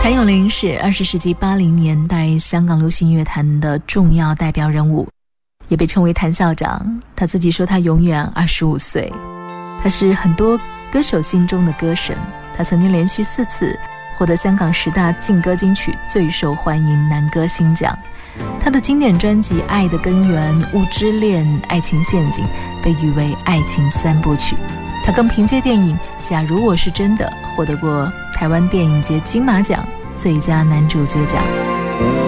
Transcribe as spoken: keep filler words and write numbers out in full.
谭咏麟是二十世纪八零年代香港流行乐坛的重要代表人物，也被称为谭校长。他自己说他永远二十五岁。他是很多歌手心中的歌神，他曾经连续四次获得香港十大劲歌金曲最受欢迎男歌星奖。他的经典专辑《爱的根源》、《物之恋》、《爱情陷阱》被誉为爱情三部曲。他更凭借电影《假如我是真的》获得过台湾电影节金马奖最佳男主角奖。